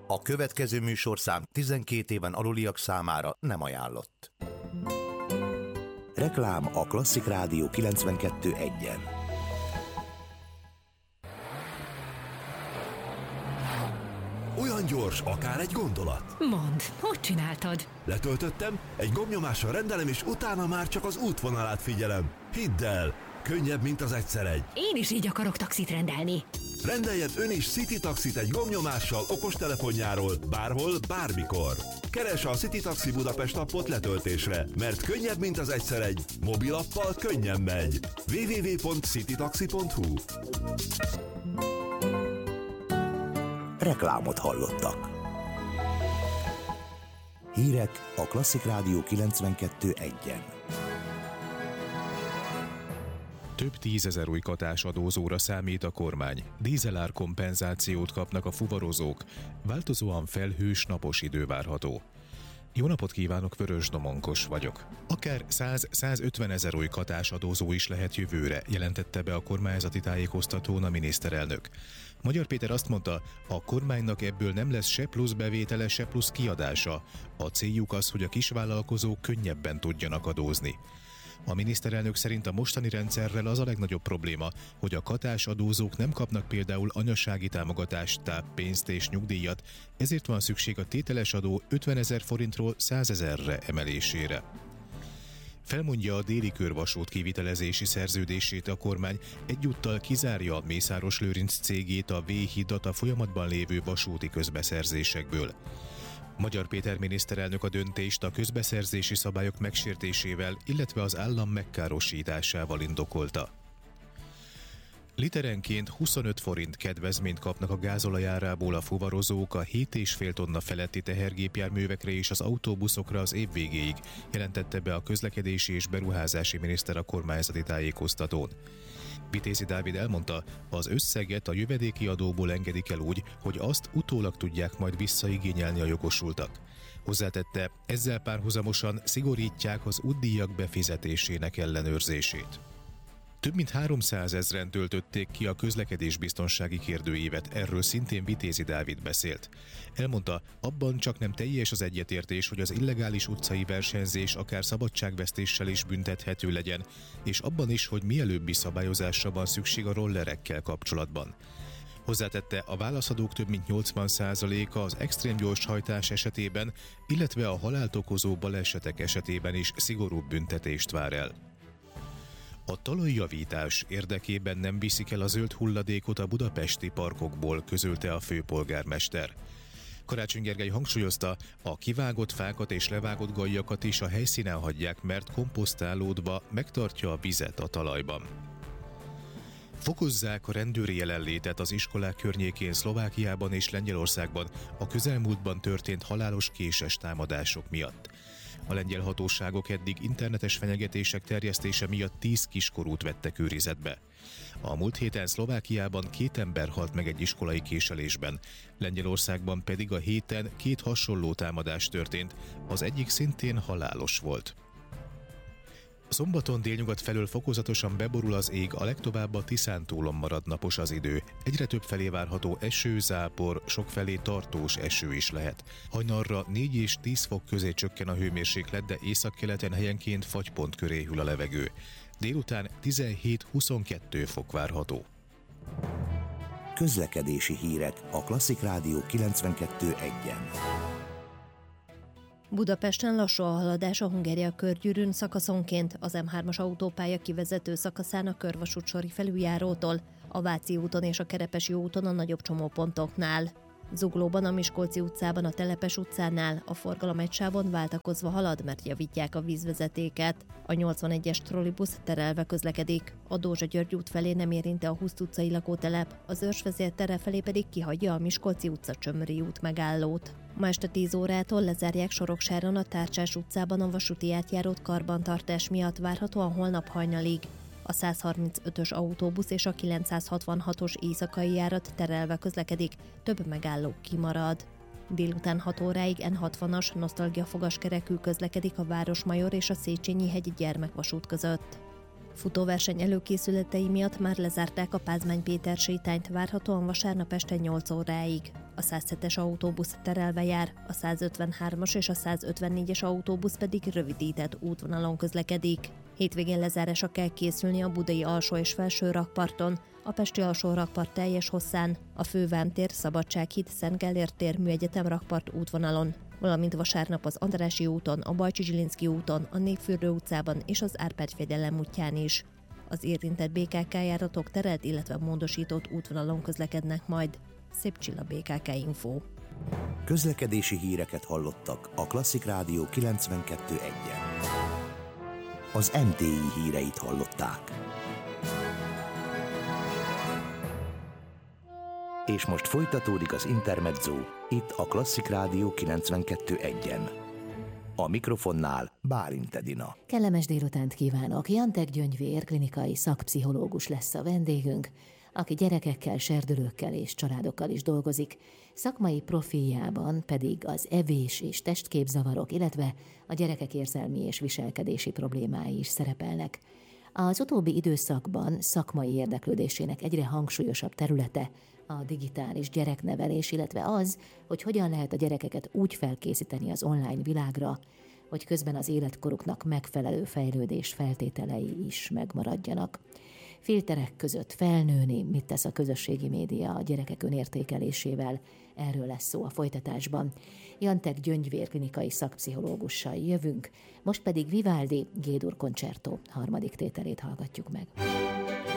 A következő műsorszám 12 éven aluliak számára nem ajánlott. Reklám a Klasszik Rádió 92.1-en. Olyan gyors, akár egy gondolat. Mondd, hogy csináltad? Letöltöttem, egy gombnyomással rendelem, és utána már csak az útvonalát figyelem. Hidd el, könnyebb, mint az egyszer egy. Én is így akarok taxit rendelni. Rendeljen ön is City Taxit egy gombnyomással okostelefonjáról, bárhol, bármikor. Keresse a City Taxi Budapest appot letöltésre, mert könnyebb, mint az egyszer egy. Mobilappal könnyen megy. www.citytaxi.hu. Reklámot hallottak. Hírek a Klasszik Rádió 92.1-en. Több tízezer új katásadózóra számít a kormány. Dízelár kompenzációt kapnak a fuvarozók. Változóan felhős, napos idő várható. Jó napot kívánok, Vörös Domonkos vagyok. Akár 100-150 ezer új katásadózó is lehet jövőre, jelentette be a kormányzati tájékoztatón a miniszterelnök. Magyar Péter azt mondta, a kormánynak ebből nem lesz se plusz bevétele, se plusz kiadása. A céljuk az, hogy a kisvállalkozók könnyebben tudjanak adózni. A miniszterelnök szerint a mostani rendszerrel az a legnagyobb probléma, hogy a katásadózók nem kapnak például anyasági támogatást, táppénzt és nyugdíjat, ezért van szükség a tételes adó 50 000 forintról 100 000-re emelésére. Felmondja a Déli körvasút kivitelezési szerződését a kormány, egyúttal kizárja Mészáros Lőrinc cégét a V-hidat a folyamatban lévő vasúti közbeszerzésekből. Magyar Péter miniszterelnök a döntést a közbeszerzési szabályok megsértésével, illetve az állam megkárosításával indokolta. Literenként 25 forint kedvezményt kapnak a gázolajárából a fuvarozók a 7,5 tonna feletti tehergépjárművekre és az autóbuszokra az év végéig, jelentette be a közlekedési és beruházási miniszter a kormányzati tájékoztatón. Vitézi Dávid elmondta, az összeget a jövedéki adóból engedik el úgy, hogy azt utólag tudják majd visszaigényelni a jogosultak. Hozzátette, ezzel párhuzamosan szigorítják az útdíjak befizetésének ellenőrzését. Több mint 300 000-en töltötték ki a közlekedésbiztonsági kérdőívet, erről szintén Vitézi Dávid beszélt. Elmondta, abban csak nem teljes az egyetértés, hogy az illegális utcai versenyzés akár szabadságvesztéssel is büntethető legyen, és abban is, hogy mielőbbi szabályozásra van szükség a rollerekkel kapcsolatban. Hozzátette, a válaszadók több mint 80%-a az extrém gyors hajtás esetében, illetve a halált okozó balesetek esetében is szigorúbb büntetést vár el. A talajjavítás érdekében nem viszik el a zöld hulladékot a budapesti parkokból, közölte a főpolgármester. Karácsony Gergely hangsúlyozta, a kivágott fákat és levágott galjakat is a helyszínen hagyják, mert komposztálódva megtartja a vizet a talajban. Fokozzák a rendőri jelenlétet az iskolák környékén Szlovákiában és Lengyelországban a közelmúltban történt halálos késes támadások miatt. A lengyel hatóságok eddig internetes fenyegetések terjesztése miatt 10 kiskorút vettek őrizetbe. A múlt héten Szlovákiában 2 ember halt meg egy iskolai késelésben, Lengyelországban pedig a héten 2 hasonló támadás történt, az egyik szintén halálos volt. Szombaton délnyugat felől fokozatosan beborul az ég, a legtovább a Tiszántúlon marad napos az idő. Egyre több felé várható eső, zápor, sokfelé tartós eső is lehet. Hajnalra 4 és 10 fok közé csökken a hőmérséklet, de északkeleten helyenként fagypont köré hűl a levegő. Délután 17-22 fok várható. Közlekedési hírek a Klasszik Rádió 92.1-en. Budapesten lassú a haladás a Hungária körgyűrűn szakaszonként, az M3-as autópálya kivezető szakaszán a Körvasút sori felüljárótól, a Váci úton és a Kerepesi úton a nagyobb csomópontoknál. Zuglóban, a Miskolci utcában, a Telepes utcánál a forgalom egy sávon váltakozva halad, mert javítják a vízvezetéket. A 81-es trollibusz terelve közlekedik. A Dózsa-György út felé nem érinti a Huszt utcai lakótelep, az Őrsvezér tere felé pedig kihagyja a Miskolci utca Csömöri út megállót. Ma este 10 órától lezárják Soroksáron a Tárcsás utcában a vasúti átjárót karbantartás miatt, várhatóan holnap hajnalig. A 135-ös autóbusz és a 966-os éjszakai járat terelve közlekedik, több megálló kimarad. Délután 6 óráig N60-as nosztalgiafogaskerekű közlekedik a Városmajor és a Széchenyi-hegyi gyermekvasút között. Futóverseny előkészületei miatt már lezárták a Pázmány Péter sétányt, várhatóan vasárnap este 8 óráig. A 107-es autóbusz terelve jár, a 153-as és a 154-es autóbusz pedig rövidített útvonalon közlekedik. Hétvégén lezárásra kell készülni a budai alsó és felső rakparton, a pesti alsó rakpart teljes hosszán, a Fővámtér, Szabadsághíd, Szent Gellért tér, Műegyetem rakpart útvonalon, valamint vasárnap az Andrássy úton, a Bajcsi-Zsilinszky úton, a Népfürdő utcában és az Árpád-Fegyelem útján is. Az érintett BKK járatok terelt, illetve módosított útvonalon közlekednek majd. Szép Csilla, BKK Info. Közlekedési híreket hallottak a Klasszik Rádió 92.1-en. Az MTI híreit hallották. És most folytatódik az Intermezzo, itt a Klasszik Rádió 92.1-en. A mikrofonnál Bálint Edina. Kellemes délutánt kívánok! Jantek Gyöngyvér klinikai szakpszichológus lesz a vendégünk, aki gyerekekkel, serdülőkkel és családokkal is dolgozik, szakmai profiljában pedig az evés és testképzavarok, illetve a gyerekek érzelmi és viselkedési problémái is szerepelnek. Az utóbbi időszakban szakmai érdeklődésének egyre hangsúlyosabb területe a digitális gyereknevelés, illetve az, hogy hogyan lehet a gyerekeket úgy felkészíteni az online világra, hogy közben az életkoruknak megfelelő fejlődés feltételei is megmaradjanak. Filterek között felnőni, mit tesz a közösségi média a gyerekek önértékelésével, erről lesz szó a folytatásban. Jantek Gyöngyvér klinikai szakpszichológussal jövünk, most pedig Vivaldi G-dur koncertó 3. tételét hallgatjuk meg.